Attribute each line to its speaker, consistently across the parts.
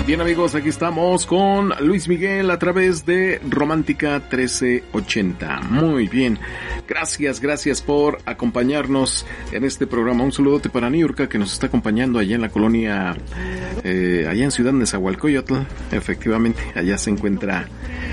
Speaker 1: Bien, amigos, aquí estamos con Luis Miguel a través de Romántica 1380. Muy bien, gracias por acompañarnos en este programa. Un saludote para Niurka, que nos está acompañando allá en la colonia, allá en Ciudad Nezahualcóyotl. Efectivamente, allá se encuentra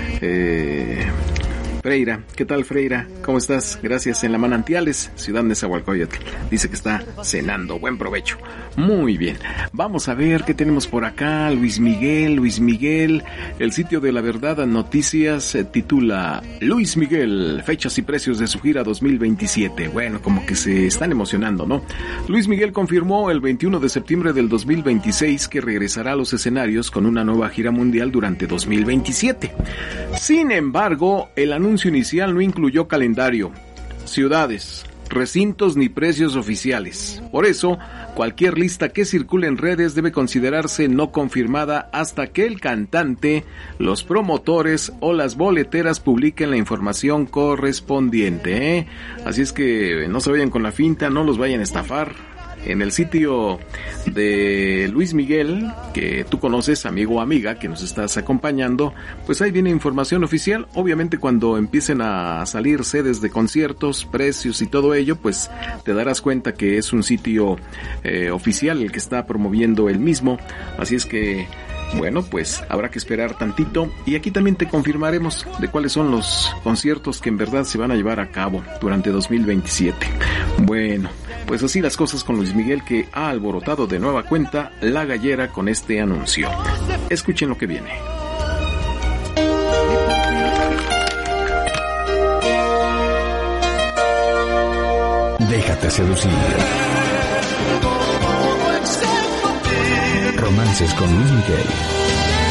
Speaker 1: Freira. ¿Qué tal, Freira? ¿Cómo estás? Gracias. En la Manantiales, Ciudad Nezahualcóyotl. Dice que está cenando. Buen provecho. Muy bien. Vamos a ver qué tenemos por acá. Luis Miguel. El sitio de La Verdad Noticias titula Luis Miguel, fechas y precios de su gira 2027. Bueno, como que se están emocionando, ¿no? Luis Miguel confirmó el 21 de septiembre del 2026 que regresará a los escenarios con una nueva gira mundial durante 2027. Sin embargo, el anuncio inicial no incluyó calendario, ciudades, recintos ni precios oficiales. Por eso, cualquier lista que circule en redes debe considerarse no confirmada hasta que el cantante, los promotores o las boleteras publiquen la información correspondiente, ¿eh? Así es que no se vayan con la finta, no los vayan a estafar. En el sitio de Luis Miguel, que tú conoces, amigo o amiga, que nos estás acompañando, pues ahí viene información oficial. Obviamente cuando empiecen a salir sedes de conciertos, precios y todo ello, pues te darás cuenta que es un sitio oficial el que está promoviendo el mismo. Así es que, bueno, pues habrá que esperar tantito. Y aquí también te confirmaremos de cuáles son los conciertos que en verdad se van a llevar a cabo durante 2027. Bueno, pues así las cosas con Luis Miguel, que ha alborotado de nueva cuenta la gallera con este anuncio. Escuchen lo que viene.
Speaker 2: Déjate seducir. Romances con Luis Miguel.